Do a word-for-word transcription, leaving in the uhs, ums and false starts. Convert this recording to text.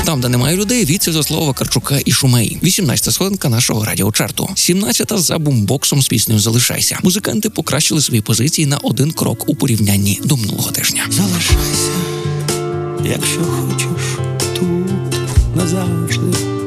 Там, де немає людей, віці за слова Вакарчука і Шумеї. вісімнадцята сходинка нашого радіочарту. сімнадцята за бумбоксом з піснею «Залишайся». Музиканти покращили свої позиції на один крок у порівнянні до минулого тижня. Залишайся, якщо хочеш, тут назавжди.